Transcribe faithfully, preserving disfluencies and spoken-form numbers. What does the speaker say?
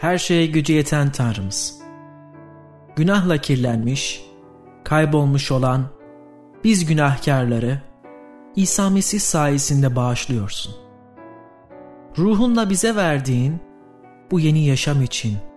her şeye gücü yeten Tanrımız, günahla kirlenmiş, kaybolmuş olan biz günahkarları İsa Mesih sayesinde bağışlıyorsun. Ruhunla bize verdiğin bu yeni yaşam için